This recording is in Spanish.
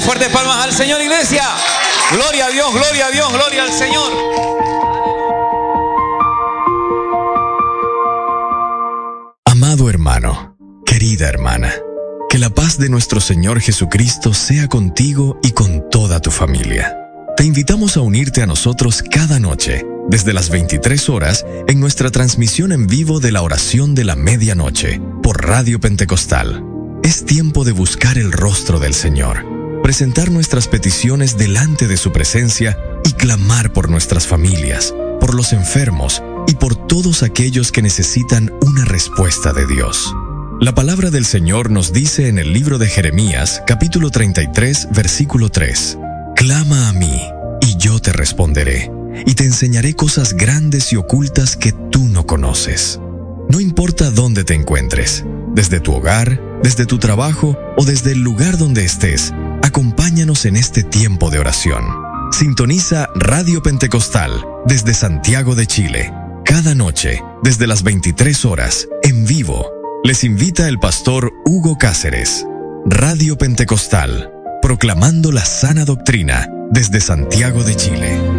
fuertes palmas al Señor, iglesia. Gloria a Dios, gloria a Dios, gloria al Señor. Amado hermano, querida hermana, que la paz de nuestro Señor Jesucristo sea contigo y con toda tu familia. Te invitamos a unirte a nosotros cada noche, desde las 23 horas, en nuestra transmisión en vivo de la oración de la medianoche, por Radio Pentecostal. Es tiempo de buscar el rostro del Señor, presentar nuestras peticiones delante de su presencia y clamar por nuestras familias, por los enfermos y por todos aquellos que necesitan una respuesta de Dios. La palabra del Señor nos dice en el libro de Jeremías, capítulo 33, versículo 3: Clama a mí, y yo te responderé, y te enseñaré cosas grandes y ocultas que tú no conoces. No importa dónde te encuentres, desde tu hogar, desde tu trabajo o desde el lugar donde estés, acompáñanos en este tiempo de oración. Sintoniza Radio Pentecostal desde Santiago de Chile, cada noche, desde las 23 horas, en vivo. Les invita el pastor Hugo Cáceres. Radio Pentecostal, proclamando la sana doctrina desde Santiago de Chile.